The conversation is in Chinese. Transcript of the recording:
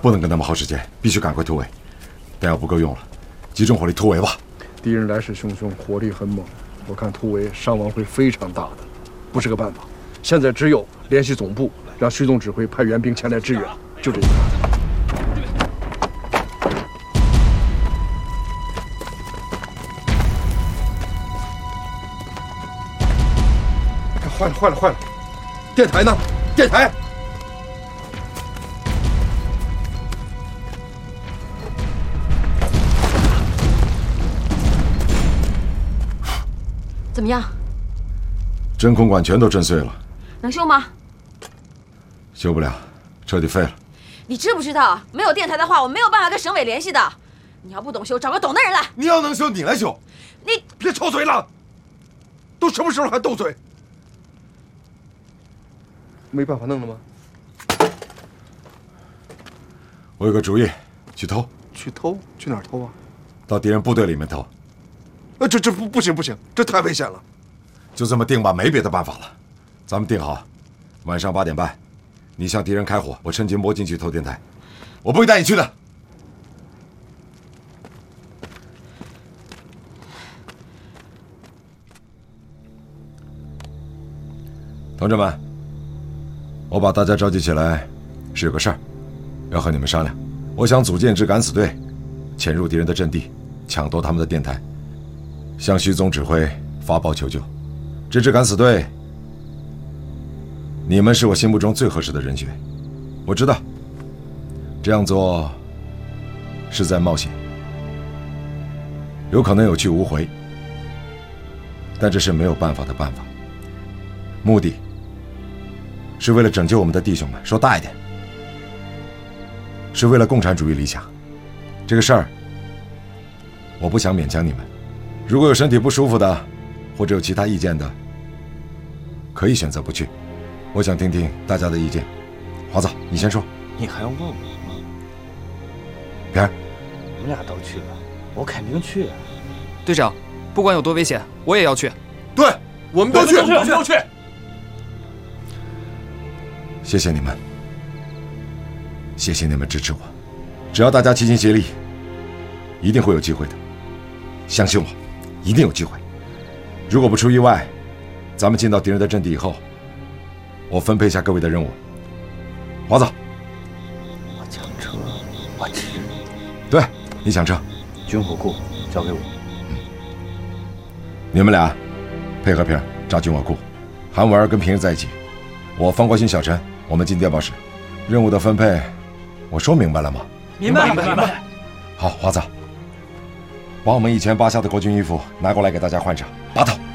不能跟他们耗时间，必须赶快突围。弹药不够用了，集中火力突围吧。 敌人来势汹汹，火力很猛，我看突围伤亡会非常大的，不是个办法。现在只有联系总部，让徐总指挥派援兵前来支援，就这一个。坏了！电台呢？电台！ 怎么样？ 真空管全都震碎了， 能修吗？ 修不了，彻底废了。 你知不知道，没有电台的话，我没有办法跟省委联系的。你要不懂修，找个懂的人来。 你要能修，你来修。 你别抽嘴了，都什么时候还斗嘴？没办法弄了吗？ 我有个主意，去偷。 去偷？去哪儿偷啊？ 到敌人部队里面偷。 这不行，这太危险了。 就这么定吧，没别的办法了。咱们定好，晚上8点半，你向敌人开火，我趁机摸进去偷电台。我不会带你去的。同志们，我把大家召集起来，是有个事儿，要和你们商量。我想组建一支敢死队，潜入敌人的阵地，抢夺他们的电台，向徐总指挥发报求救。这支敢死队，你们是我心目中最合适的人选。我知道，这样做是在冒险，有可能有去无回，但这是没有办法的办法。目的是为了拯救我们的弟兄们，说大一点，是为了共产主义理想。这个事儿，我不想勉强你们。如果有身体不舒服的，或者有其他意见的，可以选择不去。我想听听大家的意见。华子，你先说。 你还要问我吗？ 平儿， 你们俩都去了，我肯定去。 队长，不管有多危险，我也要去。 对，我们都去， 都去。 谢谢你们，谢谢你们支持我。只要大家齐心协力，一定会有机会的。相信我，一定有机会。如果不出意外，咱们进到敌人的阵地以后，我分配一下各位的任务。华子， 我抢车，我骑。 对，你抢车。 军火库交给我。 你们俩配合平儿炸军火库，韩文跟平儿在一起，我方国新、小陈，我们进电报室。任务的分配，我说明白了吗？ 明白。 好，华子，把我们以前扒下的国军衣服拿过来给大家换上，8套。